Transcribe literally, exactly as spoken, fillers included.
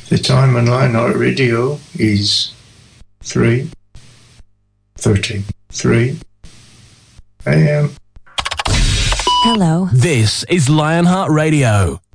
The time on Lionheart Radio is three thirty-three a m. Hello. This is Lionheart Radio.